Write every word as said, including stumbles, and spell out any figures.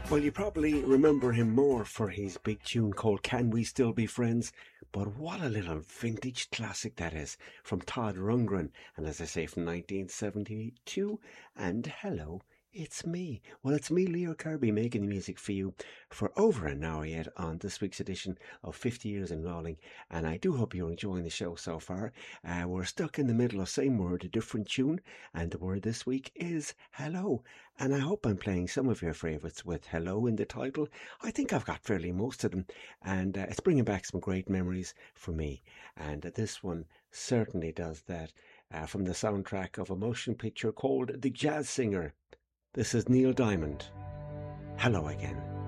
Well, you probably remember him more for his big tune called Can We Still Be Friends? But what a little vintage classic that is from Todd Rundgren, and as I say, from nineteen seventy-two. And hello, it's me. Well, it's me, Leo Kirby, making the music for you for over an hour yet on this week's edition of fifty Years in Rolling. And I do hope you're enjoying the show so far. Uh, we're stuck in the middle of same word, a different tune, and the word this week is hello. And I hope I'm playing some of your favourites with hello in the title. I think I've got fairly most of them, and uh, it's bringing back some great memories for me. And uh, this one certainly does that, uh, from the soundtrack of a motion picture called The Jazz Singer. This is Neil Diamond. Hello again.